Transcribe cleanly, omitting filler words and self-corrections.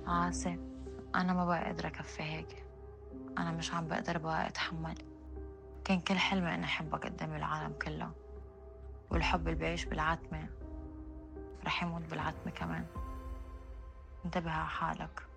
عاسي، أنا ما بقى قادرة أكفي هيك. أنا مش عم بقدر بقى أتحمل. كان كل حلمي إني أحبك قدام العالم كله، والحب اللي بيعيش بالعتمة رح يموت بالعتمة كمان. انتبه على حالك.